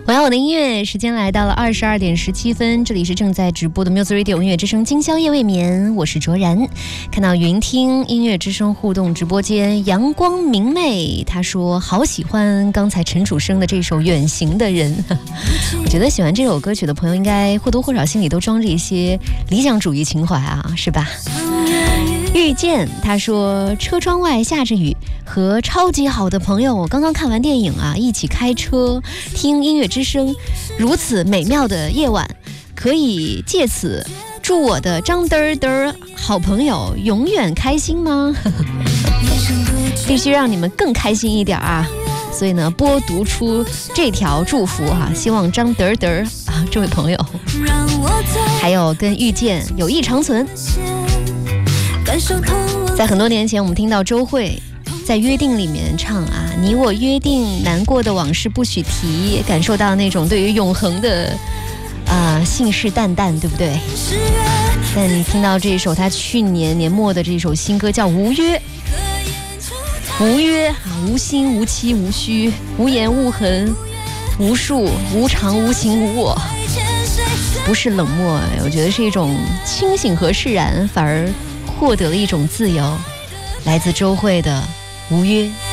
我要我的音乐，时间来到了22点17分，这里是正在直播的 Music Radio 音乐之声，今宵夜未眠，我是卓然。看到云听音乐之声互动直播间，阳光明媚，他说好喜欢刚才陈楚生的这首《远行的人》。我觉得喜欢这首歌曲的朋友，应该或多或少心里都装着一些理想主义情怀啊，是吧？遇见他说车窗外下着雨，和超级好的朋友刚刚看完电影啊，一起开车听音乐之声，如此美妙的夜晚，可以借此祝我的张嘚嘚好朋友永远开心吗？必须让你们更开心一点啊！所以呢，播读出这条祝福哈，希望张嘚嘚啊这位朋友，还有跟遇见友谊长存。在很多年前，我们听到周蕙在《约定》里面唱啊，你我约定，难过的往事不许提，感受到那种对于永恒的信誓旦旦，对不对？但你听到这一首他去年年末的这首新歌叫《无约》，无约啊，无心无期无虚，无言无痕，无数无常无形无我，不是冷漠，我觉得是一种清醒和释然，反而获得了一种自由，来自周蕙的《无约》。